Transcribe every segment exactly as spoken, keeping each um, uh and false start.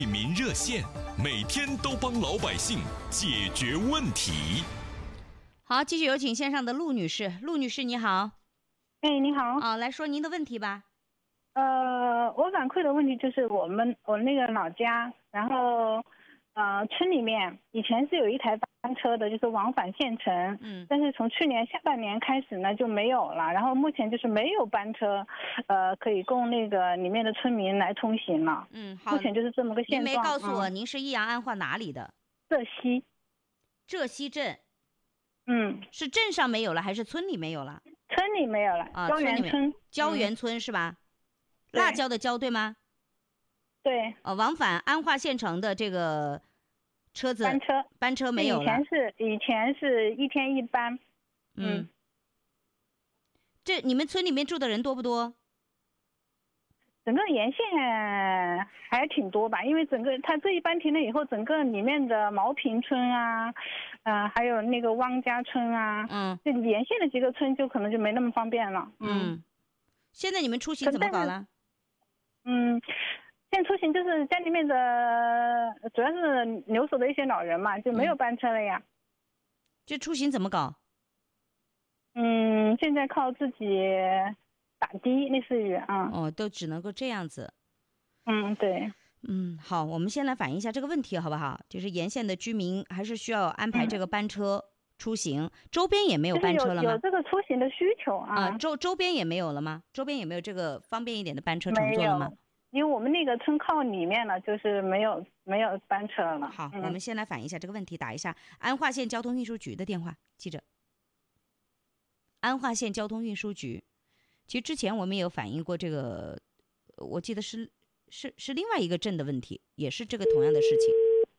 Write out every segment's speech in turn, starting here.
为民热线，每天都帮老百姓解决问题。 好，继续有请线上的陆女士。陆女士你好。 哎，你好。 啊，来说您的问题吧。 呃，我反馈的问题就是我们我那个老家，然后呃村里面以前是有一台班车的，就是往返县城， 嗯， 但是从去年下半年开始呢就没有了，然后目前就是没有班车，呃可以供那个里面的村民来通行了。 嗯，好， 目前就是这么个现状。 您没告诉我、 嗯、 您是益阳安化哪里的？ 浙西。 浙西镇。 嗯， 是镇上没有了还是村里没有了？ 村里没有了。 啊， 胶原村。 胶原村是吧？ 嗯、 辣椒的椒对吗？ 对。 呃，往返安化县城的这个车子班车班车没有了。 以前是以前是一天一班。 嗯。 嗯， 这你们村里面住的人多不多？ 整个沿线还挺多吧，因为整个它这一班停了以后，整个里面的毛坪村啊，呃，还有那个汪家村啊， 嗯， 这沿线的几个村就可能就没那么方便了。 嗯，嗯，现在你们出行怎么搞了？ 嗯，现在出行就是家里面的主要是留守的一些老人嘛，就没有班车了呀。 嗯、这出行怎么搞？ 嗯，现在靠自己打的，类似于啊。 哦，都只能够这样子。 嗯，对。 嗯，好，我们先来反映一下这个问题，好不好？就是沿线的居民还是需要安排这个班车出行，嗯、周边也没有班车了吗？ 有, 有这个出行的需求啊。 啊，周周边也没有了吗？周边也没有这个方便一点的班车乘坐了吗？ 因为我们那个村靠里面了，就是没有没有班车了。 好， 嗯、 我们先来反映一下这个问题，打一下安化县交通运输局的电话，记着。安化县交通运输局，其实之前我们也有反映过这个，我记得是是是另外一个镇的问题，也是这个同样的事情。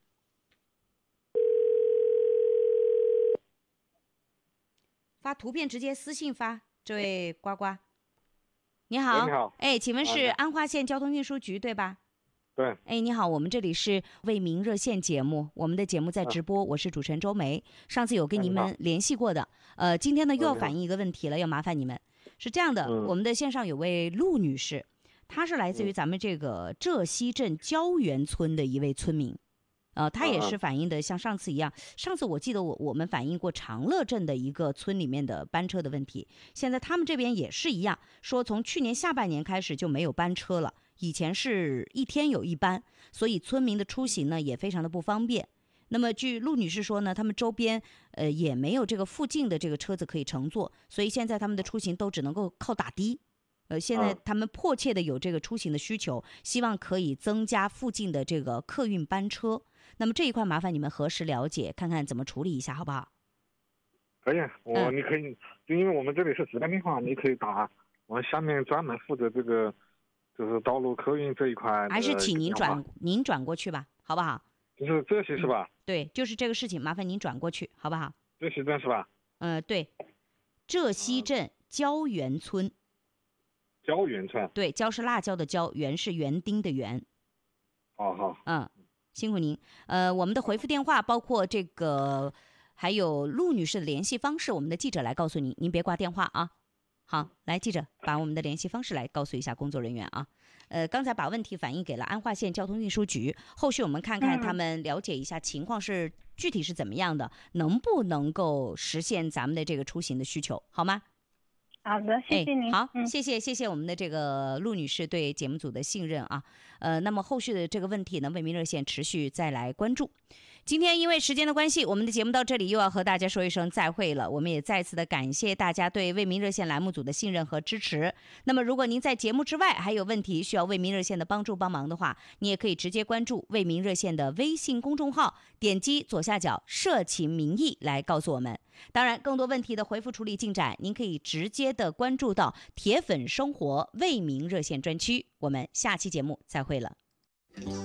发图片直接私信发，这位呱呱，你好， 你好， 哎，请问是安化县交通运输局对吧？ 对。 哎，你好，我们这里是为民热线节目，我们的节目在直播，啊、我是主持人周梅，上次有跟你们联系过的，呃，今天呢又要反映一个问题了，要麻烦你们。是这样的，嗯、我们的线上有位陆女士，她是来自于咱们这个浙西镇胶原村的一位村民。呃，他也是反映的像上次一样，上次我记得我我们反映过长乐镇的一个村里面的班车的问题，现在他们这边也是一样，说从去年下半年开始就没有班车了，以前是一天有一班，所以村民的出行呢也非常的不方便。那么据陆女士说呢，他们周边呃也没有这个附近的这个车子可以乘坐，所以现在他们的出行都只能够靠打的。呃，现在他们迫切的有这个出行的需求，希望可以增加附近的这个客运班车。那么这一块麻烦你们核实了解，看看怎么处理一下，好不好？ 可以，我、嗯、你可以，就因为我们这里是直达电话，你可以打我们下面专门负责这个就是道路客运这一块。 还是请您转您转过去吧，好不好？ 就是浙西是吧？ 嗯、对，就是这个事情，麻烦您转过去，好不好？ 浙西镇是吧？ 嗯、呃，对，浙西镇胶原村。 胶原村。 对，胶是辣椒的胶，原是园丁的园。 好好。 嗯，辛苦您。呃，我们的回复电话包括这个，还有陆女士的联系方式，我们的记者来告诉您，您别挂电话啊。好，来记者把我们的联系方式来告诉一下工作人员啊。呃，刚才把问题反映给了安化县交通运输局，后续我们看看他们了解一下情况是具体是怎么样的，能不能够实现咱们的这个出行的需求，好吗？ 好的，谢谢您。 好，嗯、谢谢谢谢我们的这个陆女士对节目组的信任啊。呃，那么后续的这个问题呢，为民热线持续再来关注。今天因为时间的关系，我们的节目到这里又要和大家说一声再会了。我们也再次的感谢大家对为民热线栏目组的信任和支持。那么如果您在节目之外还有问题需要为民热线的帮助帮忙的话，你也可以直接关注为民热线的微信公众号，点击左下角社情民意来告诉我们。当然更多问题的回复处理进展，您可以直接的关注到铁粉生活为民热线专区。我们下期节目再会了。